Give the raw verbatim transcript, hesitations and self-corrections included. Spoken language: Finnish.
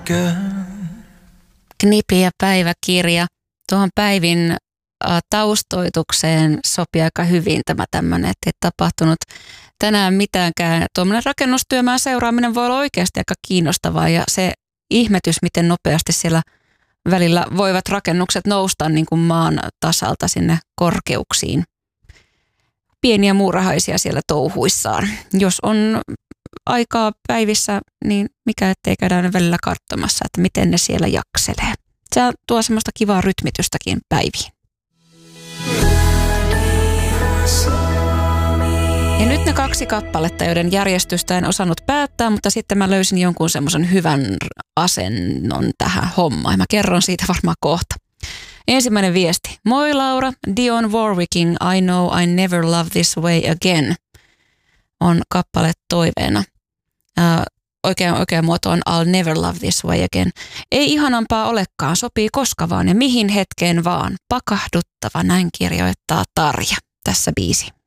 again. Knippi ja päiväkirja. Tuohon Päivin äh, taustoitukseen sopii aika hyvin tämä tämmöinen, että ei tapahtunut tänään mitäänkään. Tuommoinen rakennustyömaan seuraaminen voi olla oikeasti aika kiinnostavaa ja se ihmetys, miten nopeasti siellä välillä voivat rakennukset nousta niin kuin maan tasalta sinne korkeuksiin. Pieniä muurahaisia siellä touhuissaan. Jos on aikaa päivissä, niin mikä ettei käydä aina välillä katsomassa, että miten ne siellä jakselee. Se tuo semmoista kivaa rytmitystäkin päiviin. Ja nyt ne kaksi kappaletta, joiden järjestystä en osannut päättää, mutta sitten mä löysin jonkun semmoisen hyvän asennon tähän hommaan. Mä kerron siitä varmaan kohta. Ensimmäinen viesti. Moi Laura, Dionne Warwickin I Know I Never Love This Way Again on kappale toiveena. Äh, oikea, oikea muoto on I'll Never Love This Way Again. Ei ihanampaa olekaan, sopii koska vaan ja mihin hetkeen vaan. Pakahduttava, näin kirjoittaa Tarja. Tässä biisi.